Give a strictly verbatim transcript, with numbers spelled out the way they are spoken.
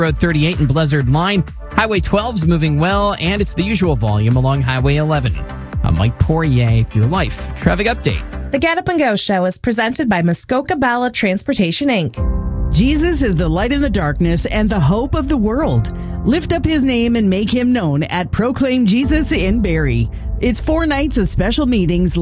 Road thirty-eight and Blizzard Line. Highway twelve is moving well, and it's the usual volume along Highway eleven. I'm Mike Poirier with your Life Traffic Update. The Get Up and Go show is presented by Muskoka Bala Transportation, Incorporated. Jesus is the light in the darkness and the hope of the world. Lift up his name and make him known at Proclaim Jesus in Barrie. It's four nights of special meetings